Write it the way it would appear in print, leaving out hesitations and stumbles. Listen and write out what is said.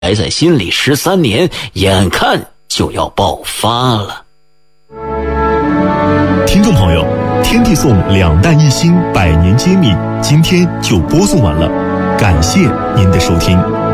在心里13年，眼看就要爆发了。 听众朋友，天地颂2弹1星100年揭秘，今天就播送完了，感谢您的收听。